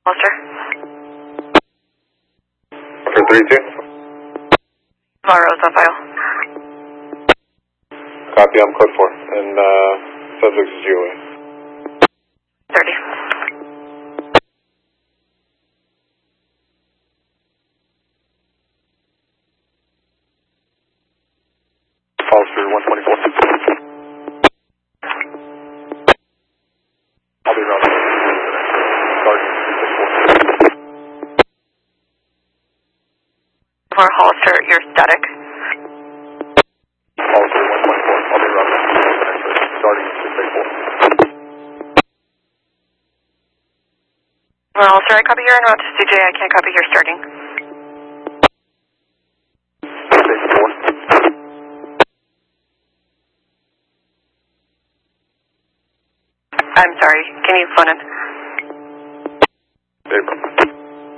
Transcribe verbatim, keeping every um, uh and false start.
Hollister. For three two. Tomorrow's on file. Copy, I'm code four, and uh, subject is G O A. thirty. Hollister one twenty-four. I'll be around. Sergeant three six four. For Hollister, you're static. Hollister one twenty-four. I'll be around. Starting at six eight four. For Hollister, I copy your en route to C J. I can't copy your starting. six eight four. I'm sorry. Can you phone in?